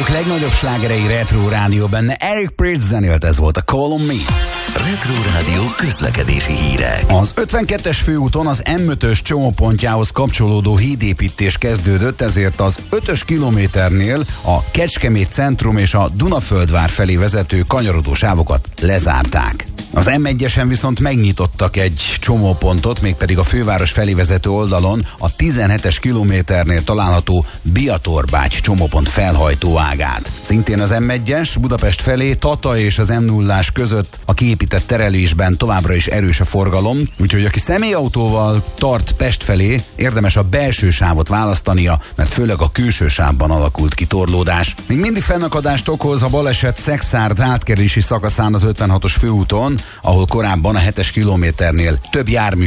idők legnagyobb slágerei Retro Rádióban. Eric Prydz zenélt, ez volt a Call on Me. Retro Rádió közlekedési hírek. Az 52-es főúton az M5-ös csomópontjához kapcsolódó hídépítés kezdődött, ezért az 5-ös kilométernél a Kecskemét centrum és a Dunaföldvár felé vezető kanyarodó sávokat lezárták. Az M1-esen viszont megnyitottak egy csomópontot, mégpedig a főváros felé vezető oldalon a 17-es kilométernél található Biatorbágy csomópont felhajtó ágát. Szintén az M1-es Budapest felé Tata és az M0-ás között a kiépített terelésben továbbra is erős a forgalom, úgyhogy aki személyautóval tart Pest felé, érdemes a belső sávot választania, mert főleg a külső sávban alakult ki torlódás. Még mindig fennakadást okoz a baleset Szekszárd átkerülési szakaszán az 56-os főúton, ahol korábban a 7-es kilométernél több jármű